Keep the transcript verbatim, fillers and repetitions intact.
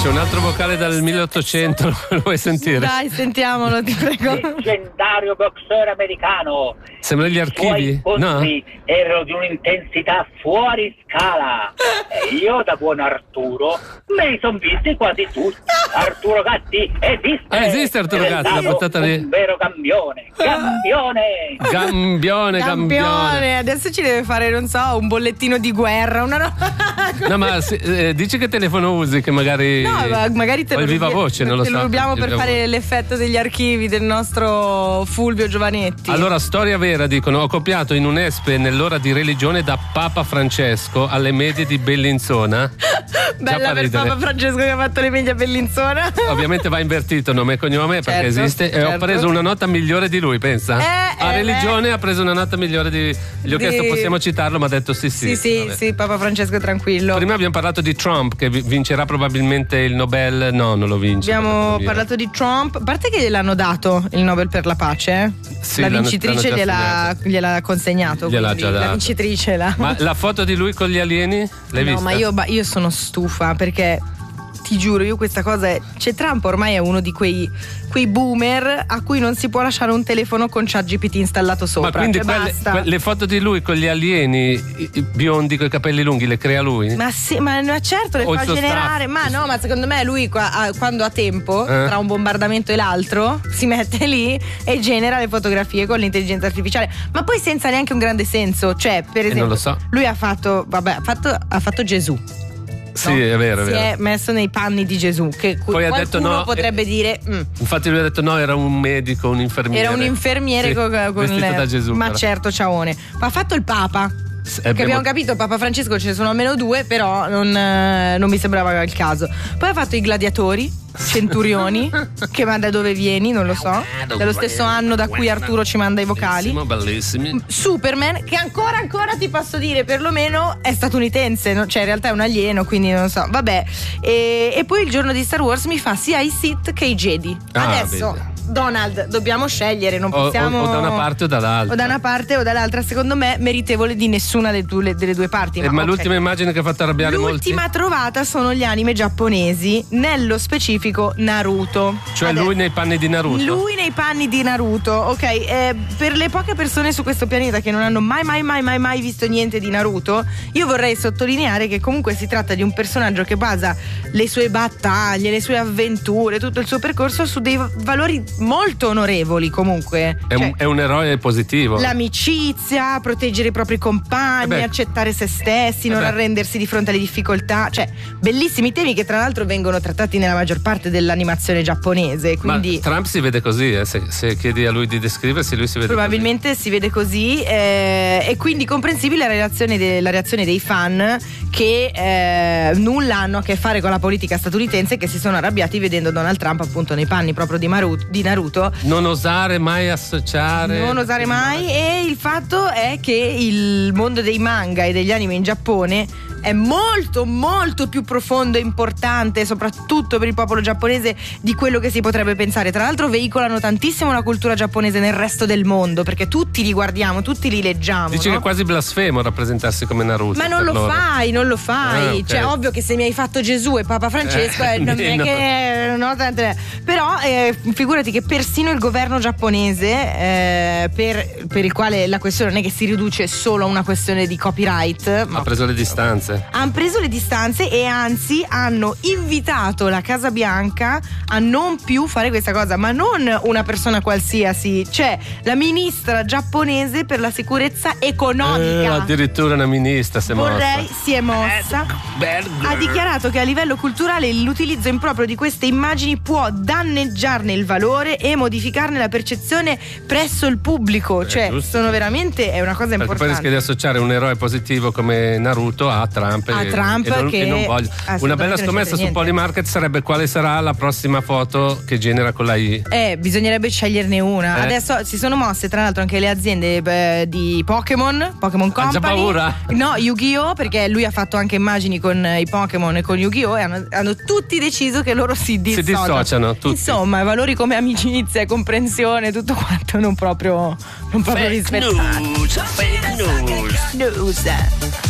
C'è un altro vocale dal milleottocento, lo vuoi sentire? Dai, sentiamolo, ti prego. Leggendario boxer americano. Sembra gli archivi? No. Erano di un'intensità fuori scala. E io, da buon Arturo, me li son visti quasi tutti. Arturo Gatti esiste. Ah, esiste Arturo Gatti, l'ha buttata lì. Un vero campione. Campione. Gambione, Campione. Adesso ci deve fare, non so, un bollettino di guerra, una roba. No, ma se, eh, dici che telefono usi, che magari. No, ma magari te lo, il viva voce, non lo te so. lo rubiamo per viva fare voce. l'effetto degli archivi del nostro Fulvio Giovanetti. Allora, storia vera, dicono, ho copiato in un espe nell'ora di religione da Papa Francesco alle medie di Bellinzona. Bella per ridere. Papa Francesco che ha fatto le medie a Bellinzona. Ovviamente va invertito nome e cognome, perché Certo, esiste. E ho certo. preso una nota migliore di lui, pensa. Eh, a eh, religione ha preso una nota migliore di. Gli ho Di- chiesto possiamo citarlo, ma ha detto sì, sì. Sì, sì, Vabbè. sì, Papa Francesco tranquillo. Prima abbiamo parlato di Trump che vi- vincerà probabilmente il Nobel. No, non lo vince. Abbiamo Via. parlato di Trump. A parte che gliel'hanno dato il Nobel per la pace, eh? Sì, la l'hanno- vincitrice l'hanno già gliel'ha, assegnato. gliel'ha consegnato. Gliel'ha quindi già la dato. vincitrice la. Ma la foto di lui con gli alieni? L'hai no, vista? ma io, ma io sono stufa perché ti giuro, io questa cosa è. Cioè, Trump ormai è uno di quei, quei boomer a cui non si può lasciare un telefono con ChatGPT installato sopra. Ma quindi cioè, quelle, basta. que- le foto di lui con gli alieni i- i biondi con i capelli lunghi le crea lui? Ma sì, ma ma certo le O il fa suo generare. staff. Ma no, ma secondo me lui qua- ha- quando ha tempo, Eh? tra un bombardamento e l'altro, si mette lì e genera le fotografie con l'intelligenza artificiale. Ma poi senza neanche un grande senso. Cioè, per esempio, non lo so. lui ha fatto, vabbè, ha fatto, ha fatto Gesù. Sì, no? è vero, è Si vero. è messo nei panni di Gesù. Che cu- Poi ha qualcuno detto no, potrebbe eh, dire. "Mm, Infatti lui ha detto no, era un medico, un infermiere. era un infermiere Sì, con, con vestito le- da Gesù. Ma però. certo, ciaone. Ma ha fatto il Papa. S- Che abbiamo capito, Papa Francesco ce ne sono almeno due, però non, eh, non mi sembrava il caso. Poi ha fatto i gladiatori, centurioni, che ma da dove vieni, non lo so. Dallo stesso anno da cui Arturo ci manda i vocali. Bellissimo, bellissimi. Superman, che ancora ancora ti posso dire, perlomeno è statunitense, no? Cioè in realtà è un alieno, quindi non so. Vabbè. E, e poi il giorno di Star Wars mi fa sia i Sith che i Jedi. Ah, Adesso, vedi. Donald, dobbiamo scegliere, non O, o- possiamo. o da una parte o dall'altra. O da una parte o dall'altra, secondo me meritevole di nessuna delle due, delle due parti. Eh, ma ok. l'ultima immagine che ha fatto arrabbiare L'ultima molti? trovata sono gli anime giapponesi, nello specifico Naruto. Cioè Adesso- lui nei panni di Naruto? Lui nei panni di Naruto, ok. eh, per le poche persone su questo pianeta che non hanno mai, mai, mai, mai, mai visto niente di Naruto, io vorrei sottolineare che comunque si tratta di un personaggio che basa le sue battaglie, le sue avventure, tutto il suo percorso su dei valori molto onorevoli comunque. È, Cioè, un, è un eroe positivo. l'amicizia, proteggere i propri compagni, Eh beh. accettare se stessi, non Eh beh. arrendersi di fronte alle difficoltà, cioè bellissimi temi che tra l'altro vengono trattati nella maggior parte dell'animazione giapponese, quindi Ma Trump si vede così, eh? se, se chiedi a lui di descriversi, lui si vede probabilmente si vede così, eh, e quindi comprensibile la reazione, de- la reazione dei fan che eh, nulla hanno a che fare con la politica statunitense, che si sono arrabbiati vedendo Donald Trump appunto nei panni proprio di, Maru- di Naruto. così. Non osare mai associare. Non osare mai. E il fatto è che il mondo dei manga e degli anime in Giappone è molto molto più profondo e importante, soprattutto per il popolo giapponese, di quello che si potrebbe pensare. Tra l'altro veicolano tantissimo la cultura giapponese nel resto del mondo, perché tutti li guardiamo, tutti li leggiamo. Dici no? che è quasi blasfemo rappresentarsi come Naruto. Ma non per lo loro. fai, non lo fai. Ah, ok. Cioè, ovvio che se mi hai fatto Gesù e Papa Francesco, Eh, eh, non è meno. che. No, tante- però eh, figurati che persino il governo giapponese, eh, per, per il quale la questione non è che si riduce solo a una questione di copyright, ma Ha preso le distanze. hanno preso le distanze e anzi hanno invitato la Casa Bianca a non più fare questa cosa, ma non una persona qualsiasi, cioè la ministra giapponese per la sicurezza Eh, economica. addirittura una ministra si è mossa. Vorrei si è mossa. Ha dichiarato che a livello culturale l'utilizzo improprio di queste immagini può danneggiarne il valore e modificarne la percezione presso il pubblico. Cioè, giusto. sono veramente. È una cosa Perché poi importante. rischia di associare un eroe positivo come Naruto a Trump. A e, Trump e non, che e non voglio. assolutamente Una bella non scommessa c'entra su niente. Polymarket sarebbe quale sarà la prossima foto che genera con la I. Eh, bisognerebbe sceglierne una. Eh. Adesso si sono mosse tra l'altro anche le aziende eh, di Pokémon, Pokémon Ha già Company. paura? No, Yu-Gi-Oh! Perché lui ha fatto anche immagini con eh, i Pokémon e con Yu-Gi-Oh! E hanno, hanno tutti deciso che loro si dissociano. dissociano, tutti. Insomma, valori come amicizia e comprensione, tutto quanto non proprio, non proprio rispettati. News, fake news. News.